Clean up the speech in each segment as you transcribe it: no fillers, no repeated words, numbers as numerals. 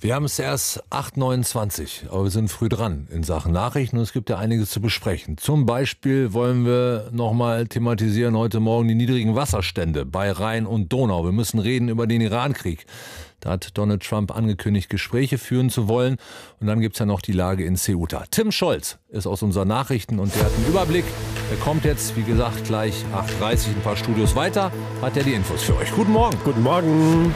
Wir haben es erst 8:29 Uhr, aber wir sind früh dran in Sachen Nachrichten und es gibt ja einiges zu besprechen. Zum Beispiel wollen wir nochmal thematisieren heute Morgen die niedrigen Wasserstände bei Rhein und Donau. Wir müssen reden über den Irankrieg. Da hat Donald Trump angekündigt, Gespräche führen zu wollen. Und dann gibt es ja noch die Lage in Ceuta. Tim Scholz ist aus unseren Nachrichten und der hat einen Überblick. Der kommt jetzt, wie gesagt, gleich 8:30 Uhr ein paar Studios weiter. Hat er die Infos für euch. Guten Morgen. Guten Morgen.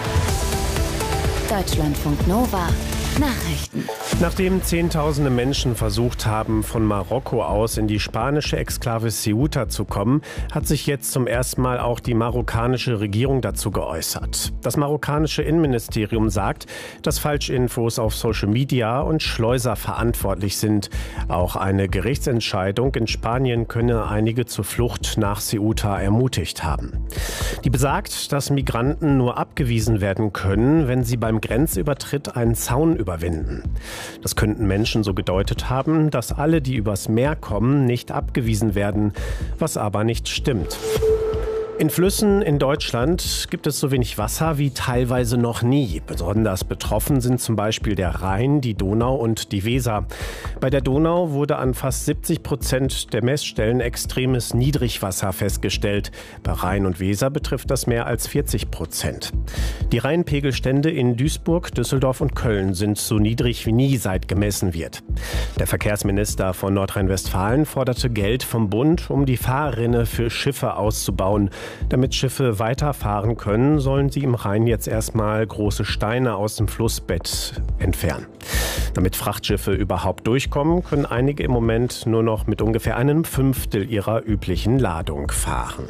Deutschlandfunk Nova. Nachrichten. Nachdem Zehntausende Menschen versucht haben, von Marokko aus in die spanische Exklave Ceuta zu kommen, hat sich jetzt zum ersten Mal auch die marokkanische Regierung dazu geäußert. Das marokkanische Innenministerium sagt, dass Falschinfos auf Social Media und Schleuser verantwortlich sind. Auch eine Gerichtsentscheidung in Spanien könne einige zur Flucht nach Ceuta ermutigt haben. Die besagt, dass Migranten nur abgewiesen werden können, wenn sie beim Grenzübertritt einen Zaun überwinden. Das könnten Menschen so gedeutet haben, dass alle, die übers Meer kommen, nicht abgewiesen werden, was aber nicht stimmt. In Flüssen in Deutschland gibt es so wenig Wasser wie teilweise noch nie. Besonders betroffen sind zum Beispiel der Rhein, die Donau und die Weser. Bei der Donau wurde an fast 70% der Messstellen extremes Niedrigwasser festgestellt. Bei Rhein und Weser betrifft das mehr als 40%. Die Rheinpegelstände in Duisburg, Düsseldorf und Köln sind so niedrig wie nie, seit gemessen wird. Der Verkehrsminister von Nordrhein-Westfalen forderte Geld vom Bund, um die Fahrrinne für Schiffe auszubauen. Damit Schiffe weiterfahren können, sollen sie im Rhein jetzt erstmal große Steine aus dem Flussbett entfernen. Damit Frachtschiffe überhaupt durchkommen, können einige im Moment nur noch mit ungefähr 1/5 ihrer üblichen Ladung fahren.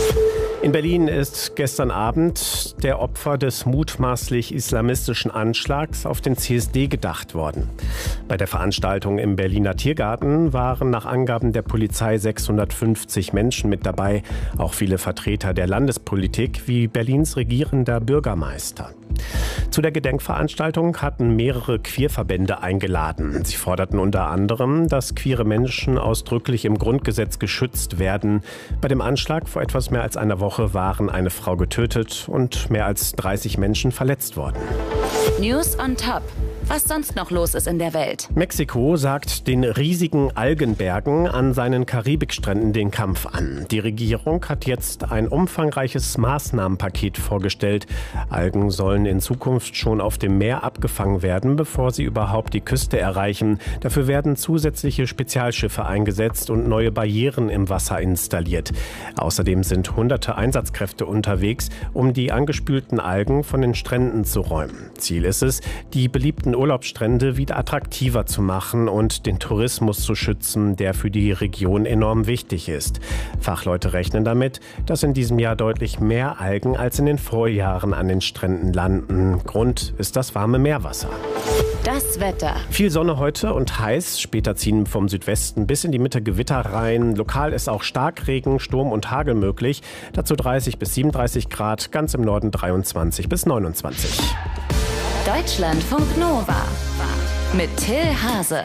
In Berlin ist gestern Abend der Opfer des mutmaßlich islamistischen Anschlags auf den CSD gedacht worden. Bei der Veranstaltung im Berliner Tiergarten waren nach Angaben der Polizei 650 Menschen mit dabei, auch viele Vertreter der Landespolitik wie Berlins regierender Bürgermeister. Zu der Gedenkveranstaltung hatten mehrere Queerverbände eingeladen. Sie forderten unter anderem, dass queere Menschen ausdrücklich im Grundgesetz geschützt werden. Bei dem Anschlag vor etwas mehr als einer Woche waren eine Frau getötet und mehr als 30 Menschen verletzt worden. News on Top. Was sonst noch los ist in der Welt. Mexiko sagt den riesigen Algenbergen an seinen Karibikstränden den Kampf an. Die Regierung hat jetzt ein umfangreiches Maßnahmenpaket vorgestellt. Algen sollen in Zukunft schon auf dem Meer abgefangen werden, bevor sie überhaupt die Küste erreichen. Dafür werden zusätzliche Spezialschiffe eingesetzt und neue Barrieren im Wasser installiert. Außerdem sind hunderte Einsatzkräfte unterwegs, um die angespülten Algen von den Stränden zu räumen. Ziel ist es, die beliebten Urlaubsstrände wieder attraktiver zu machen und den Tourismus zu schützen, der für die Region enorm wichtig ist. Fachleute rechnen damit, dass in diesem Jahr deutlich mehr Algen als in den Vorjahren an den Stränden landen. Grund ist das warme Meerwasser. Das Wetter. Viel Sonne heute und heiß. Später ziehen vom Südwesten bis in die Mitte Gewitter rein. Lokal ist auch Starkregen, Sturm und Hagel möglich. Dazu 30 bis 37 Grad, ganz im Norden 23 bis 29. Deutschlandfunk Nova mit Till Hase.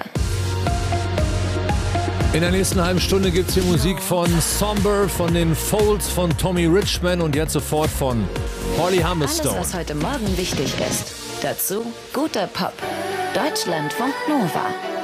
In der nächsten halben Stunde gibt es hier Musik von Somber, von den Folds, von Tommy Richman und jetzt sofort von Holly Humberstone. Alles, was heute Morgen wichtig ist. Dazu guter Pop. Deutschlandfunk Nova.